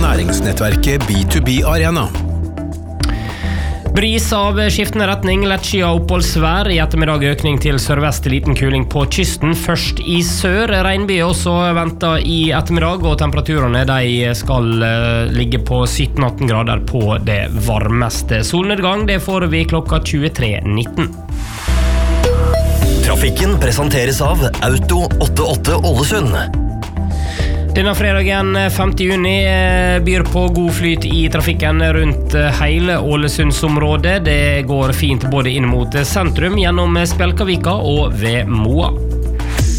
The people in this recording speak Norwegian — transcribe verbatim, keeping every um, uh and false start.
næringsnettverket B to B Arena. Bris av skiftende retning, lettskyet oppholdsvær. I ettermiddag økning til sørvest, liten kuling på kysten. Først i sør, regnby også ventet i ettermiddag, og temperaturene de skal ligge på sytten atten grader på det varmeste. Solnedgang, det får vi klokka tjuetre nitten. Trafikken presenteres av Auto åttiåtte Ålesund. Denne fredagen femte juni byr på god flyt i trafikken rundt hele Ålesundsområdet. Det går fint både inn mot sentrum, gjennom Spjelkavika og ved Moa.